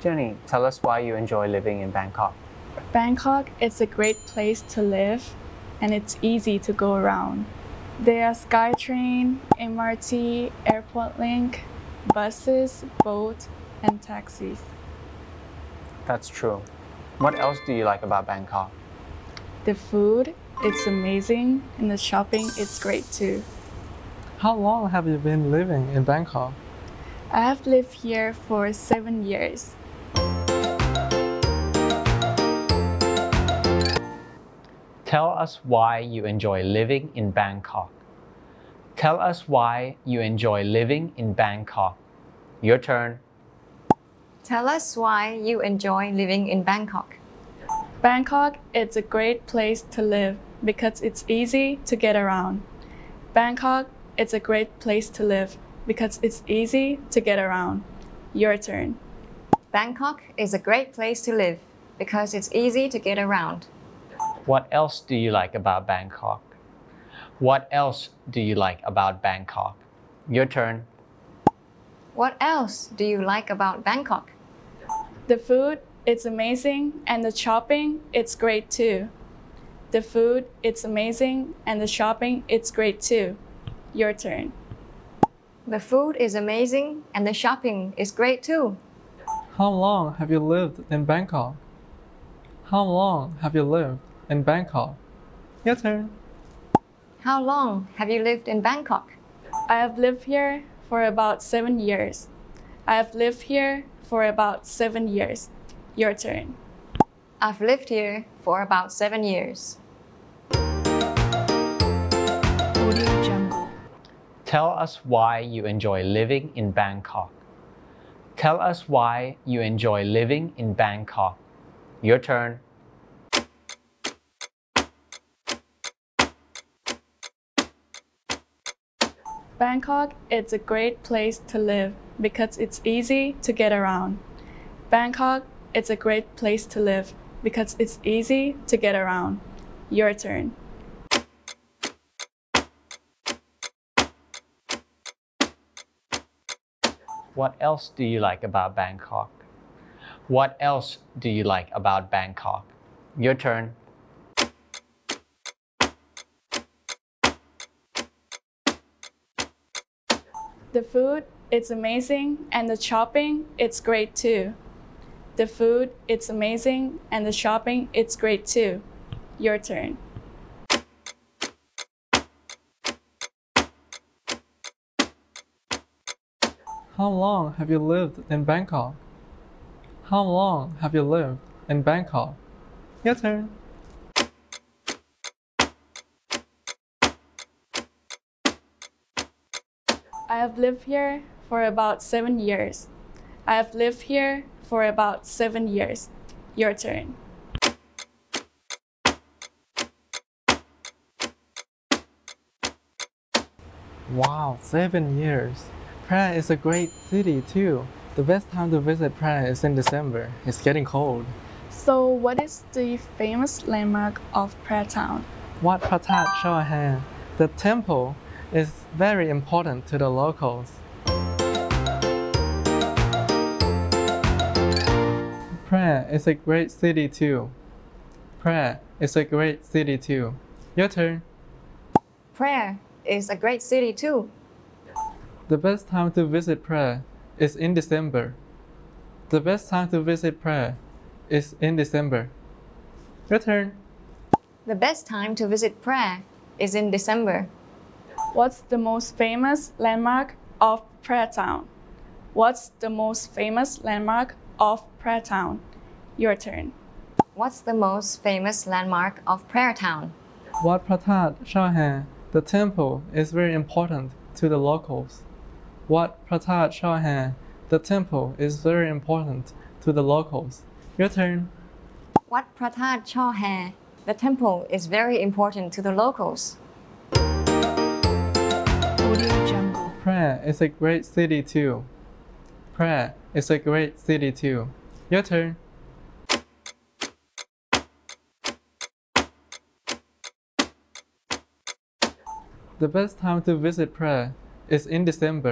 Jenny, tell us why you enjoy living in Bangkok. Bangkok is a great place to live and it's easy to go around. There are SkyTrain, MRT, Airport Link, buses, boats, and taxis. That's true. What else do you like about Bangkok? The food, it's amazing, and the shopping is great too. How long have you been living in Bangkok? I have lived here for 7 years. Tell us why you enjoy living in Bangkok. Tell us why you enjoy living in Bangkok. Your turn. Tell us why you enjoy living in Bangkok. Bangkok is a great place to live because it's easy to get around. Bangkok is a great place to live because it's easy to get around. Your turn. Bangkok is a great place to live because it's easy to get around. What else do you like about Bangkok? What else do you like about Bangkok? Your turn. What else do you like about Bangkok? The food, it's amazing, and the shopping, it's great too. The food, it's amazing, and the shopping, it's great too. Your turn. The food is amazing and the shopping is great too. How long have you lived in Bangkok? How long have you lived in Bangkok? Your turn. How long have you lived in Bangkok? I have lived here for about 7 years. I have lived here for about 7 years. Your turn. I've lived here for about 7 years. Tell us why you enjoy living in Bangkok. Tell us why you enjoy living in Bangkok. Your turn. Bangkok is a great place to live because it's easy to get around. Bangkok is a great place to live because it's easy to get around. Your turn. What else do you like about Bangkok? What else do you like about Bangkok? Your turn. The food, it's amazing, and the shopping, it's great too. The food, it's amazing, and the shopping, it's great too. Your turn. How long have you lived in Bangkok? How long have you lived in Bangkok? Your turn. I have lived here for about 7 years. I have lived here for about 7 years. Your turn. Wow, 7 years. Prague is a great city too. The best time to visit Prague is in December. It's getting cold. So what is the famous landmark of Prague town? Wat Pratat Chohan. The temple is very important to the locals. Prague is a great city too. Prague is a great city too. Your turn. Prague is a great city too. The best time to visit Prague is in December. The best time to visit Prague is in December. Your turn. The best time to visit Prague is in December. What's the most famous landmark of Prague town? What's the most famous landmark of Prague town? Your turn. What's the most famous landmark of Prague town? Wat Pratat Chohan. The temple is very important to the locals. Wat Pratat Chohan. The temple is very important to the locals. Your turn. Wat Pratat Chohan. The temple is very important to the locals. Prague is a great city too. Prague is a great city too. Your turn. The best time to visit Prague is in December.